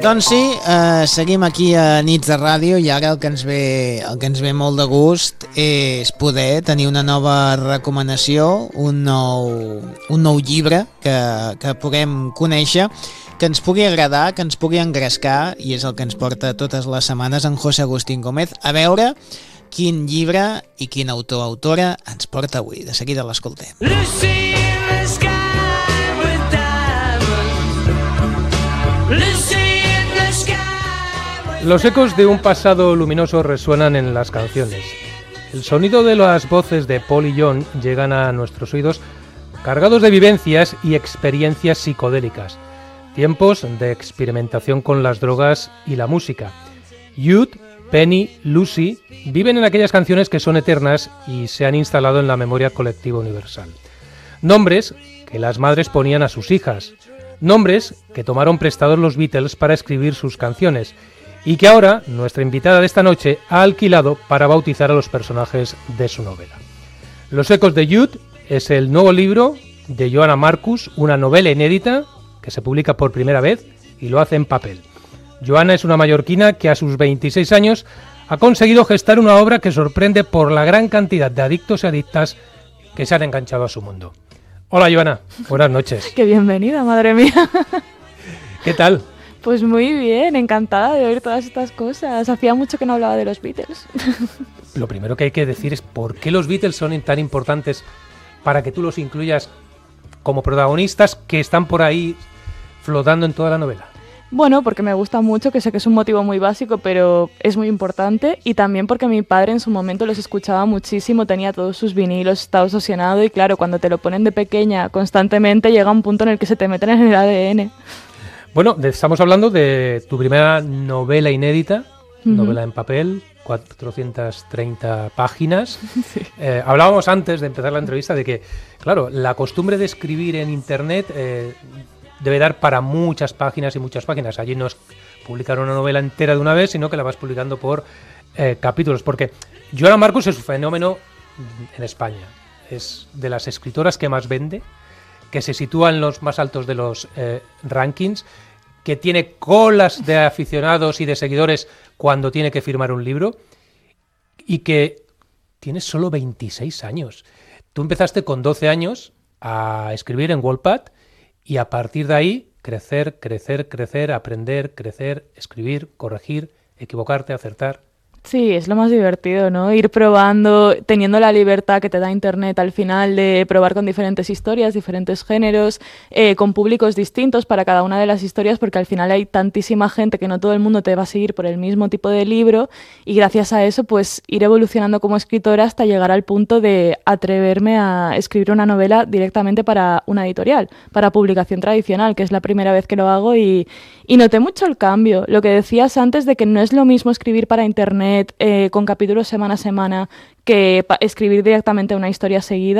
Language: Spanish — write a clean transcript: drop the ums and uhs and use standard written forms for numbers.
Doncs sí, seguim aquí a Nits de Ràdio i ara el que ens ve molt de gust és poder tenir una nova recomanació, un nou llibre que puguem conèixer, que ens pugui agradar, que ens pugui engrescar, i és el que ens porta totes les setmanes en José Agustín Gómez, a veure quin llibre i quin autor o autora ens porta avui. De seguida l'escoltem. Lucy in the sky with diamonds. Lucy. Los ecos de un pasado luminoso resuenan en las canciones. El sonido de las voces de Paul y John llegan a nuestros oídos cargados de vivencias y experiencias psicodélicas, tiempos de experimentación con las drogas y la música. Jude, Penny, Lucy viven en aquellas canciones que son eternas y se han instalado en la memoria colectiva universal. Nombres que las madres ponían a sus hijas, nombres que tomaron prestados los Beatles para escribir sus canciones, y que ahora nuestra invitada de esta noche ha alquilado para bautizar a los personajes de su novela. Los ecos de Jude es el nuevo libro de Johanna Marcus, una novela inédita que se publica por primera vez y lo hace en papel. Johanna es una mallorquina que a sus 26 años ha conseguido gestar una obra que sorprende por la gran cantidad de adictos y adictas que se han enganchado a su mundo. Hola Johanna, buenas noches. ¡Qué bienvenida, madre mía! ¿Qué tal? Pues muy bien, encantada de oír todas estas cosas. Hacía mucho que no hablaba de los Beatles. Lo primero que hay que decir es por qué los Beatles son tan importantes para que tú los incluyas como protagonistas que están por ahí flotando en toda la novela. Bueno, porque me gusta mucho, que sé que es un motivo muy básico, pero es muy importante. Y también porque mi padre en su momento los escuchaba muchísimo, tenía todos sus vinilos, estaba obsesionado. Y claro, cuando te lo ponen de pequeña constantemente, llega un punto en el que se te meten en el ADN. Bueno, estamos hablando de tu primera novela inédita, novela en papel, 430 páginas. Sí. Hablábamos antes de empezar la entrevista de que, claro, la costumbre de escribir en Internet debe dar para muchas páginas y muchas páginas. Allí no es publicar una novela entera de una vez, sino que la vas publicando por capítulos. Porque Johanna Marcus es un fenómeno en España. Es de las escritoras que más vende, que se sitúa en los más altos de los rankings, que tiene colas de aficionados y de seguidores cuando tiene que firmar un libro, y que tiene solo 26 años. Tú empezaste con 12 años a escribir en Wattpad y a partir de ahí crecer, aprender, crecer, escribir, corregir, equivocarte, acertar. Sí, es lo más divertido, ¿no? Ir probando, teniendo la libertad que te da Internet al final de probar con diferentes historias, diferentes géneros, con públicos distintos para cada una de las historias, porque al final hay tantísima gente que no todo el mundo te va a seguir por el mismo tipo de libro, y gracias a eso pues ir evolucionando como escritora hasta llegar al punto de atreverme a escribir una novela directamente para una editorial, para publicación tradicional, que es la primera vez que lo hago, y noté mucho el cambio. Lo que decías antes de que no es lo mismo escribir para Internet con capítulos semana a semana que escribir directamente una historia seguida.